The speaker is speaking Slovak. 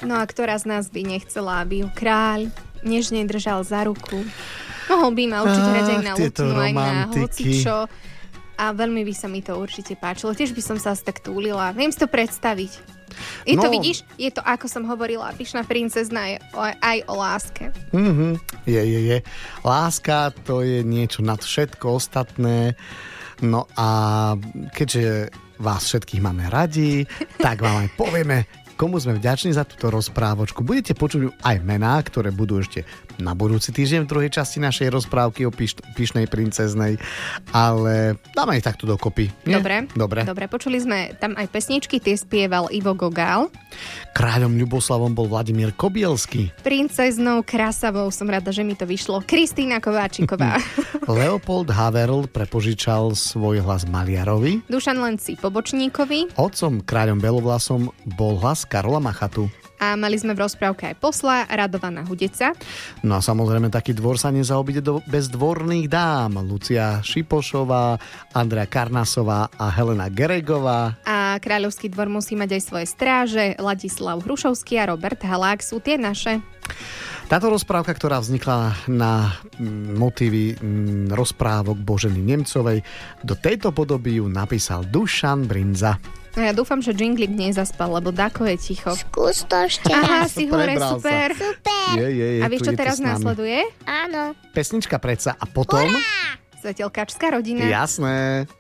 No a ktorá z nás by nechcela, aby ju kráľ nežne držal za ruku. Mohol by ma určite hrať aj na lutnu, aj na hocičo. A veľmi by sa mi to určite páčilo. Tiež by som sa asi tak túlila. Viem si to predstaviť. To vidíš, je to, ako som hovorila, Pyšná princezna je aj o láske. Je. Láska to je niečo nad všetko ostatné. No a keďže vás všetkých máme radi, tak vám aj povieme, komu sme vďační za túto rozprávočku. Budete počuť aj mená, ktoré budú ešte na budúci týždeň v druhej časti našej rozprávky o Pyšnej princeznej, ale dáme ich takto dokopy. Nie? Dobre. Počuli sme tam aj pesničky, tie spieval Ivo Gogál. Kráľom Ľuboslavom bol Vladimír Kobielský. Princeznou Krasavou, som rada, že mi to vyšlo, Kristýna Kováčiková. Leopold Haverl prepožičal svoj hlas Maliarovi. Dušan Lenci Pobočníkovi. Otcom kráľom Belovlasom bol hlas Karola Machatu. A mali sme v rozprávke aj posla Radovana Hudeca. No a samozrejme taký dvor sa nezaobíde bez dvorných dám. Lucia Šipošová, Andrea Karnasová a Helena Geregová. A kráľovský dvor musí mať aj svoje stráže. Ladislav Hrušovský a Robert Halák sú tie naše. Táto rozprávka, ktorá vznikla na motívy rozprávok Boženy Nemcovej, do tejto podoby ju napísal Dušan Brinza. No ja dúfam, že Jinglik nezaspal, lebo Dako je ticho. Skús to ešte. Aha, si hore, super. Je, a vieš, čo teraz následuje? Áno. Pesnička predsa a potom... Svetelkačská rodina. Jasné.